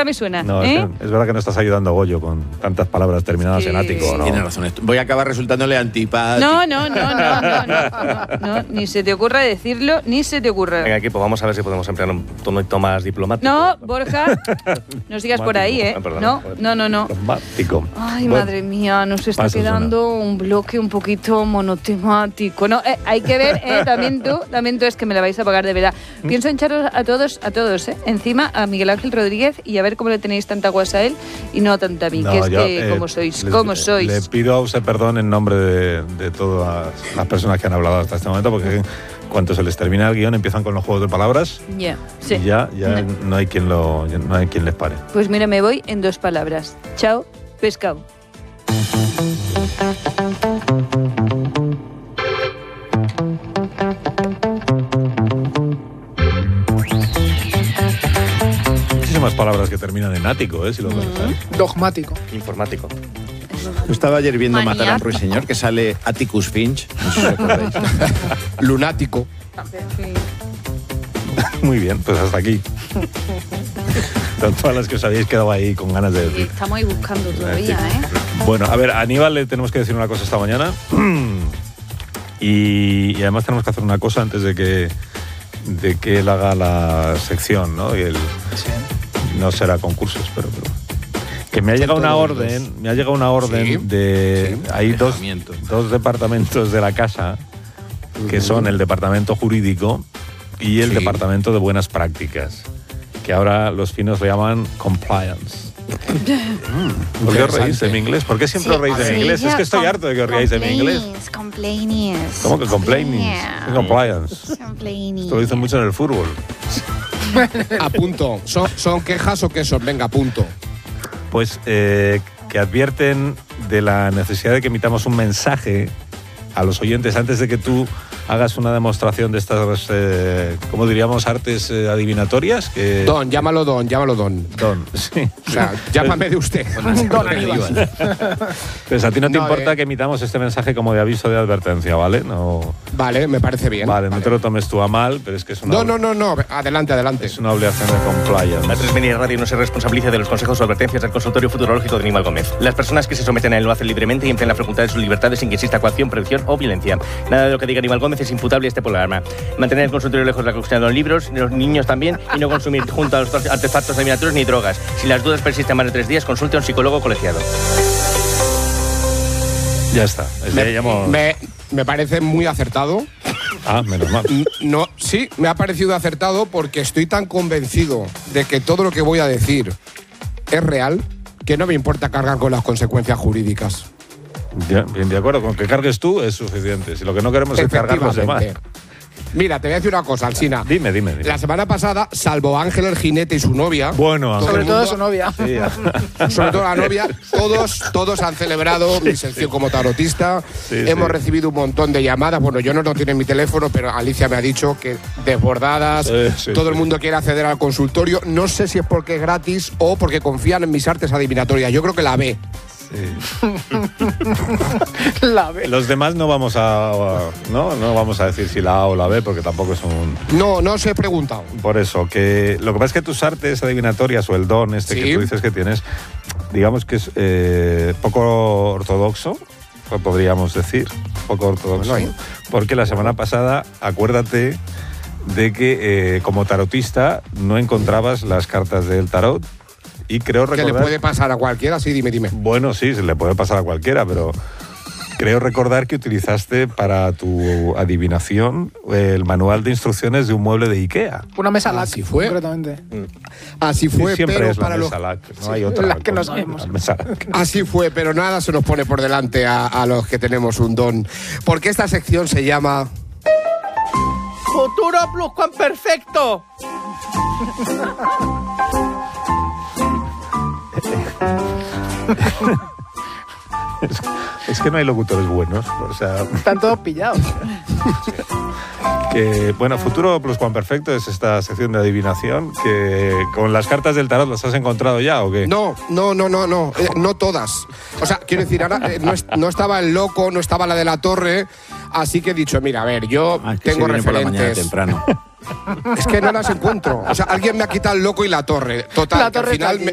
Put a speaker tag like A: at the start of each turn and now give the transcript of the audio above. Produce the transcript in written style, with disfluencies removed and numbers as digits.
A: esta me suena.
B: No,
A: ¿eh?
B: es verdad que no estás ayudando a Goyo con tantas palabras terminadas en ático, ¿no?
C: Tiene razón. Voy a acabar resultándole antipático.
A: No, ni se te ocurra decirlo, ni se te ocurra.
D: Venga, equipo, vamos a ver si podemos emplear un tono más diplomático.
A: No, Borja, no sigas por ahí, ¿eh? No.
B: Diplomático.
A: Ay,
B: Bueno,
A: madre mía, nos está
B: pasos,
A: quedando un bloque un poquito monotemático. No, hay que ver, también tú es que me la vais a pagar de verdad. Pienso en echaros a todos, encima a Miguel Ángel Rodríguez y a ver cómo le tenéis tanta guasa a él y no tanta a mí, que es que como sois.
B: Le pido a usted perdón en nombre de todas las personas que han hablado hasta este momento, porque cuando se les termina el guión empiezan con los juegos de palabras
A: Sí.
B: y ya no hay quien les pare.
A: Pues mira, me voy en 2 palabras. Chao, pescado.
B: Muchísimas palabras que terminan en ático, si lo pensas.
E: Dogmático.
D: Informático.
C: Yo estaba ayer viendo
A: Maniático.
C: Matar a un ruiseñor que sale Atticus Finch. No sé si recordáis. Lunático.
B: Muy bien, pues hasta aquí. Todas las que os habéis quedado ahí con ganas de decir.
A: Estamos ahí buscando todavía,
B: Bueno, a ver, a Aníbal le tenemos que decir una cosa esta mañana. Y además tenemos que hacer una cosa antes de que él haga la sección, ¿no? Y no será concursos, pero que me ha llegado una orden, hay dos departamentos de la casa, que son el departamento jurídico y el departamento de buenas prácticas, que ahora los finos le llaman compliance. ¿Por qué os reís de mi inglés? ¿Por qué siempre os reís de mi inglés? Es que estoy harto de que os reáis de mi inglés.
F: Complainings.
B: ¿Cómo que complainings? Compliance. Esto lo dicen mucho en el fútbol.
E: A punto. ¿Son quejas o qué son? Venga, punto.
B: Pues que advierten de la necesidad de que emitamos un mensaje a los oyentes antes de que tú hagas una demostración de estas, ¿cómo diríamos? Artes adivinatorias.
E: Llámalo Don.
B: Sí.
E: O sea, llámame de usted. Don Aníbal.
B: Pues a ti no te importa que emitamos este mensaje como de aviso de advertencia, ¿vale? No.
E: Vale, me parece bien.
B: Vale, no te lo tomes tú a mal, pero es que es una...
E: No. Adelante.
B: Es una obligación de compliance.
D: La 3 Media Radio no se responsabiliza de los consejos o advertencias del consultorio futurológico de Aníbal Gómez. Las personas que se someten a él lo hacen libremente y emplean la facultad de sus libertades sin que exista coacción, prevención o violencia. Nada de lo que diga Aníbal Gómez es imputable a este programa. Mantener el consultorio lejos de la cocina de los libros, de los niños también, y no consumir junto a los artefactos adivinatorios ni drogas. Si las dudas persisten más de 3 días, consulte a un psicólogo colegiado.
B: Ya está.
E: Me parece muy acertado.
B: Menos mal.
E: No, sí, me ha parecido acertado porque estoy tan convencido de que todo lo que voy a decir es real que no me importa cargar con las consecuencias jurídicas.
B: Bien, de acuerdo. Con que cargues tú es suficiente. Si lo que no queremos es cargar los demás.
E: Mira, te voy a decir una cosa, Alsina.
B: Dime.
E: La semana pasada, salvo Ángel el jinete y su novia...
B: Bueno,
E: sobre
B: todo
E: su novia. Sí. Sobre todo la novia. Todos han celebrado mi sección como tarotista. Hemos recibido un montón de llamadas. Bueno, yo no tiene mi teléfono, pero Alicia me ha dicho que desbordadas. Todo el mundo quiere acceder al consultorio. No sé si es porque es gratis o porque confían en mis artes adivinatorias. Yo creo que la ve. La B.
B: Los demás no vamos a decir si la A o la B porque tampoco es un...
E: No os he preguntado.
B: Por eso, que lo que pasa es que tus artes adivinatorias o el don que tú dices que tienes, digamos que es poco ortodoxo, podríamos decir, poco ortodoxo, porque la semana pasada, acuérdate de que como tarotista no encontrabas las cartas del tarot. Y creo recordar...
E: ¿Que le puede pasar a cualquiera? Sí, dime.
B: Bueno, sí, se le puede pasar a cualquiera, pero creo recordar que utilizaste para tu adivinación el manual de instrucciones de un mueble de Ikea.
G: Una mesa LAC,
E: así fue.
G: Concretamente.
E: Así fue,
B: siempre
E: pero
B: es
E: para
B: la mesa LAC, no hay otra.
G: La que no sabemos.
E: Así fue, pero nada se nos pone por delante a los que tenemos un don. Porque esta sección se llama...
D: ¡Futuro Pluscuamperfecto!
B: Es que no hay locutores buenos, o sea...
G: Están todos pillados.
B: Futuro Pluscuamperfecto es esta sección de adivinación que con las cartas del tarot las has encontrado ya, ¿o qué?
E: No todas. O sea, quiero decir, ahora no estaba el loco, no estaba la de la torre, así que he dicho, mira, a ver, yo tengo referentes.
C: Por la mañana temprano.
E: Es que no las encuentro. O sea, alguien me ha quitado el loco y la torre. Total,
G: La torre
E: al final